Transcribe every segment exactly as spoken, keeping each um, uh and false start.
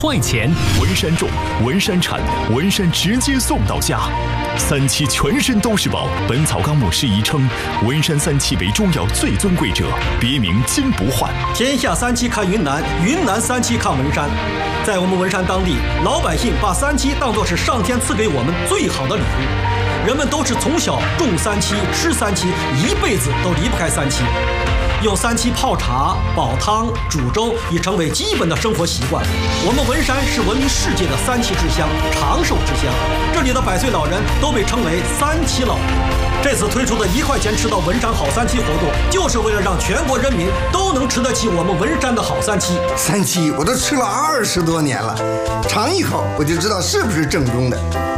块钱， 文山种，文山产，文山直接送到家。三七全身都是宝，《本草纲目》适宜称文山三七为中药最尊贵者，别名金不换。 天下三七看云南，云南三七看文山。在我们文山当地，老百姓把三七当作是上天赐给我们最好的礼物。人们都是从小种三七、吃三七，一辈子都离不开三七。用三七泡茶、煲汤、煮粥已成为基本的生活习惯。我们文山是闻名世界的三七之乡、长寿之乡，这里的百岁老人都被称为三七老人。这次推出的一块钱吃到文山好三七活动，就是为了让全国人民都能吃得起我们文山的好三七。 三七我都吃了二十多年了，尝一口我就知道是不是正宗的。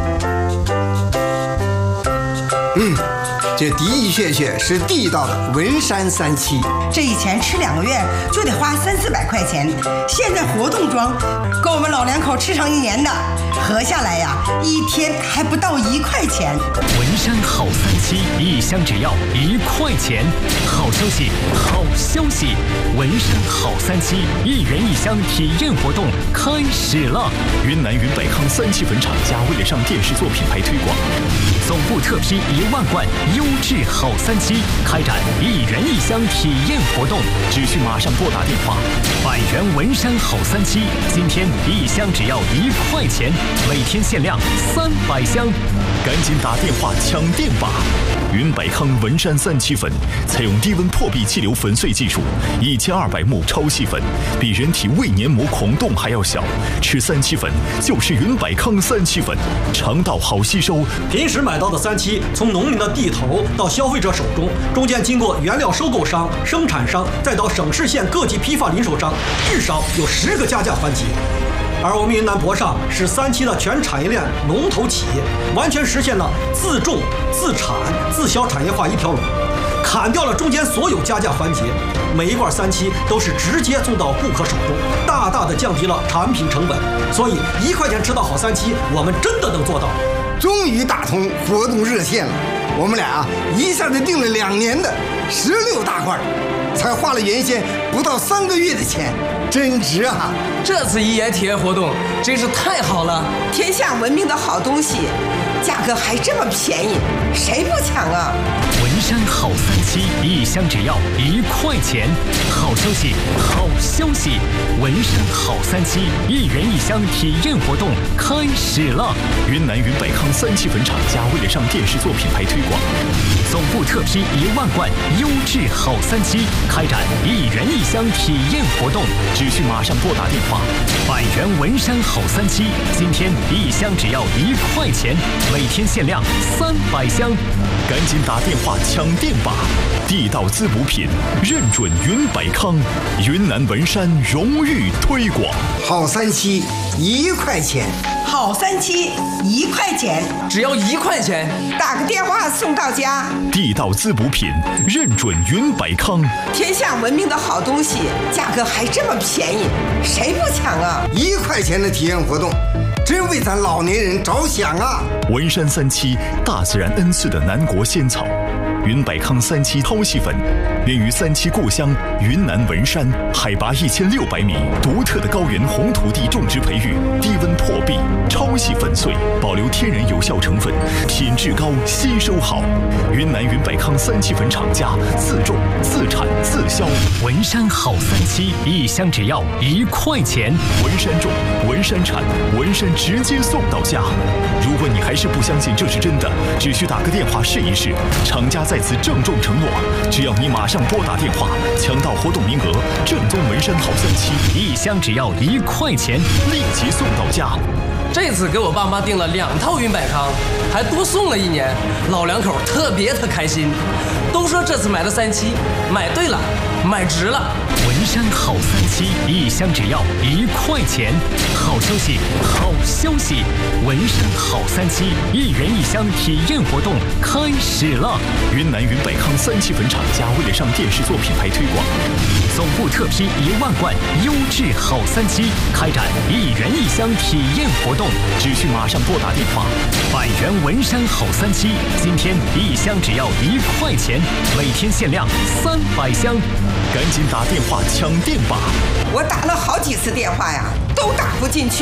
嗯，这的的确确是地道的文山三七。 这以前吃两个月就得花三四百块钱，现在活动装，够我们老两口吃上一年的，合下来呀，一天还不到一块钱。 文山好三七，一箱只要一块钱。好消息，好消息！文山好三七一元一箱体验活动开始了。 云南云百康三七粉厂家为了上电视做品牌推广， 总部特批一万罐优质好三七，开展一元一箱体验活动， 只需马上拨打电话。 百元文山好三七，今天一箱只要一块钱，每天限量三百箱， 赶紧打电话抢店吧！云百康文山三七粉采用低温破壁气流粉碎技术，一千二百目超细粉，比人体胃黏膜孔洞还要小。吃三七粉就是云百康三七粉，肠道好吸收。 平时买到的三七，从农民的地头到消费者手中，中间经过原料收购商、生产商，再到省市县各级批发零售商，至少有十个加价环节。而我们云南博上是三七的全产业链龙头企业，完全实现了自种、自产、自销产业化一条龙，砍掉了中间所有加价环节，每一罐三七都是直接送到顾客手中，大大的降低了产品成本。所以一块钱吃到好三七，我们真的能做到。 终于打通活动热线了，我们俩啊一下子订了两年的十六大罐，才花了原先不到三个月的钱，真值啊！ 这次一元体验活动真是太好了， 天下闻名的好东西，价格还这么便宜，谁不抢啊？ 文山好三七，一箱只要一块钱。好消息，好消息！文山好三七一元一箱体验活动开始了。 云南云百康三七粉厂家为了上电视做品牌推广， 总部特批一万罐优质好三七，开展一元一箱体验活动， 只需马上拨打电话。 百元文山好三七，今天一箱只要一块钱，每天限量三百箱， 赶紧打电话抢店吧！地道滋补品，认准云百康，云南文山荣誉推广。 好三七一块钱， 好三七一块钱， 只要一块钱， 打个电话送到家。 地道滋补品，认准云百康， 天下闻名的好东西，价格还这么便宜，谁不抢啊？ 一块钱的体验活动，真为咱老年人着想啊！ 文山三七，大自然恩赐的南国仙草。云百康三七超细粉，源于三七故乡云南文山，海拔一千六百米，独特的高原红土地种植培育，低温破壁，超细粉碎，保留天然有效成分，品质高，吸收好。云南云百康三七粉厂家自种、自产、自销。 文山好三七，一箱只要一块钱。 文山种，文山产，文山直接送到家。如果你还是不相信这是真的，只需打个电话试一试。厂家在此郑重承诺，只要你马上拨打电话，抢到活动名额，正宗文山好三七， 一箱只要一块钱， 立即送到家。 这次给我爸妈订了两套云百康，还多送了一年，老两口特别的开心，都说这次买的三七买对了，买值了。 文山好三七，一箱只要一块钱。好消息，好消息！文山好三七一元一箱体验活动开始了。 云南云百康三七粉厂家为了上电视做品牌推广， 总部特批一万罐优质好三七，开展一元一箱体验活动， 只需马上拨打电话。 百元文山好三七，今天一箱只要一块钱，每天限量三百箱， 赶紧打电话抢店吧！ 我打了好几次电话呀，都打不进去。